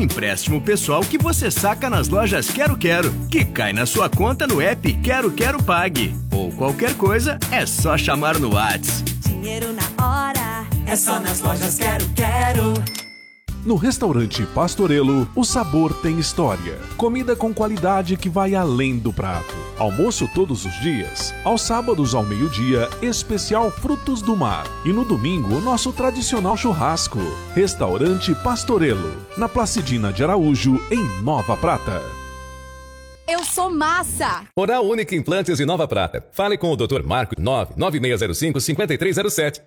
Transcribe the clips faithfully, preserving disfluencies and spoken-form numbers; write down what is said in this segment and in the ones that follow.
empréstimo pessoal que você saca nas lojas Quero Quero, que cai na sua conta no app Quero Quero Pague. Ou qualquer coisa, é só chamar no WhatsApp. Dinheiro na hora, é só nas lojas Quero Quero. No restaurante Pastorelo, o sabor tem história. Comida com qualidade que vai além do prato. Almoço todos os dias. Aos sábados ao meio-dia, especial frutos do mar. E no domingo, o nosso tradicional churrasco. Restaurante Pastorelo, na Placidina de Araújo, em Nova Prata. Eu sou massa! Oral Única Implantes de Nova Prata. Fale com o doutor Marco nove nove seis zero cinco, cinco três zero sete.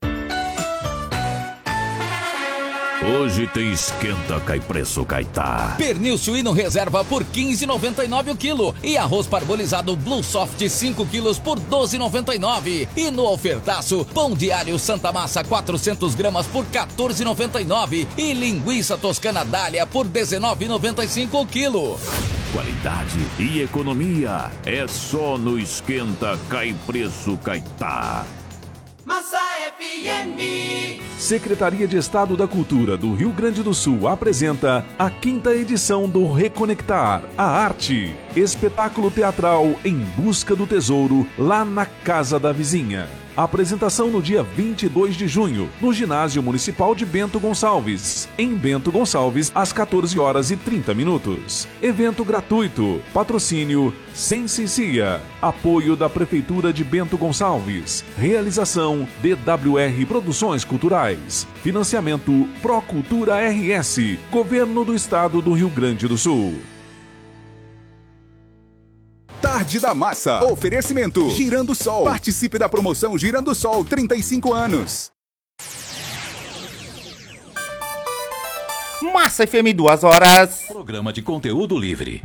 Hoje tem esquenta, cai preço, caetá. Pernil suíno reserva por quinze reais e noventa e nove o quilo. E arroz parbolizado Blue Soft cinco quilos por doze reais e noventa e nove. E no ofertaço, pão diário Santa Massa quatrocentas gramas por quatorze reais e noventa e nove. E linguiça toscana Dália por dezenove reais e noventa e cinco o quilo. Qualidade e economia é só no esquenta, cai preço, caetá. Massa F M. Secretaria de Estado da Cultura do Rio Grande do Sul apresenta a quinta edição do Reconectar a Arte, espetáculo teatral em busca do tesouro lá na Casa da Vizinha. A apresentação no dia vinte e dois de junho, no Ginásio Municipal de Bento Gonçalves, em Bento Gonçalves, às quatorze horas e trinta minutos. Evento gratuito. Patrocínio Sensencia. Apoio da Prefeitura de Bento Gonçalves. Realização D W R Produções Culturais. Financiamento Procultura R S. Governo do Estado do Rio Grande do Sul. Tarde da Massa. Oferecimento Girando Sol. Participe da promoção Girando Sol, trinta e cinco anos. Massa F M, duas horas. Programa de conteúdo livre.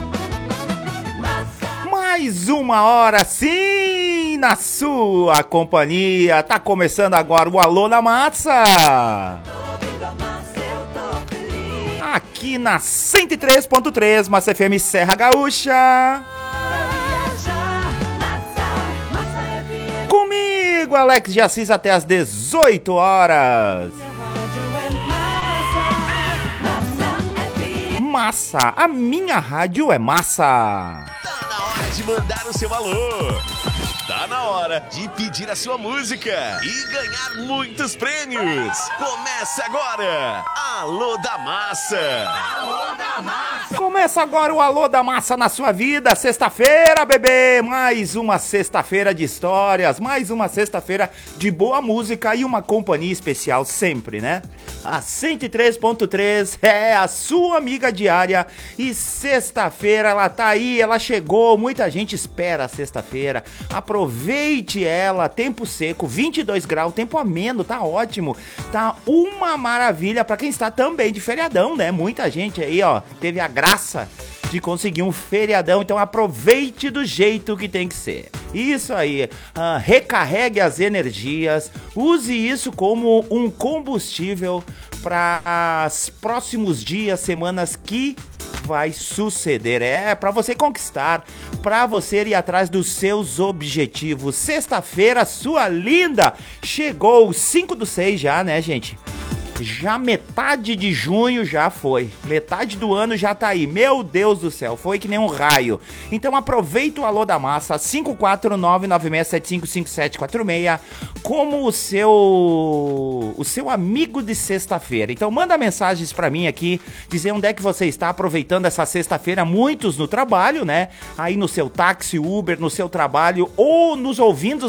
Mais uma hora, sim, na sua companhia. Tá começando agora o Alô da Massa. Aqui na cento e três ponto três, Massa F M Serra Gaúcha. Comigo, Alex de Assis, até às dezoito horas. Massa, a minha rádio é massa. Tá na hora de mandar o seu alô. Tá na hora de pedir a sua música e ganhar muitos prêmios. Começa agora, Alô da Massa. Alô da Massa. Começa agora o Alô da Massa na sua vida. Sexta-feira, bebê. Mais uma sexta-feira de histórias, mais uma sexta-feira de boa música e uma companhia especial sempre, né? A cento e três ponto três é a sua amiga diária e sexta-feira ela tá aí, ela chegou, muita gente espera a sexta-feira. Aproveite ela, tempo seco, vinte e dois graus, tempo ameno, tá ótimo. Tá uma maravilha pra quem está também de feriadão, né? Muita gente aí, ó, teve a graça de conseguir um feriadão, então aproveite do jeito que tem que ser. Isso aí, uh, recarregue as energias, use isso como um combustível para os próximos dias, semanas que vai suceder. É, para você conquistar, para você ir atrás dos seus objetivos. Sexta-feira, sua linda, chegou cinco do seis já, né, gente? Já metade de junho já foi. Metade do ano já tá aí. Meu Deus do céu, foi que nem um raio. Então aproveita o Alô da Massa cinco quatro nove nove seis sete cinco cinco sete quatro seis como o seu o seu amigo de sexta-feira. Então manda mensagens pra mim aqui, dizer onde é que você está aproveitando essa sexta-feira, muitos no trabalho, né? Aí no seu táxi, Uber, no seu trabalho ou nos ouvindo